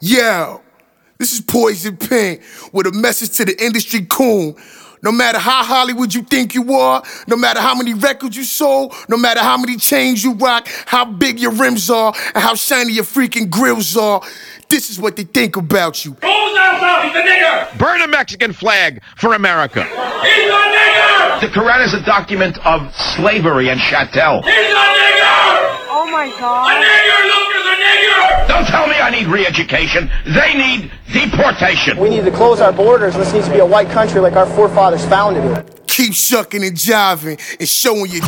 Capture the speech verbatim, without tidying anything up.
Yeah, this is Poison Pen with a message to the industry coon. No matter how Hollywood you think you are, no matter how many records you sold, no matter how many chains you rock, how big your rims are, and how shiny your freaking grills are, this is what they think about you. Who's outside? He's a nigger! Burn a Mexican flag for America. He's a nigger! The Quran is a document of slavery and chattel. He's a nigger! Oh my A God. nigger, Lucas, a nigger! Don't tell me I need re-education. They need deportation. We need to close our borders. This needs to be a white country like our forefathers founded it. Keep shucking and jiving and showing your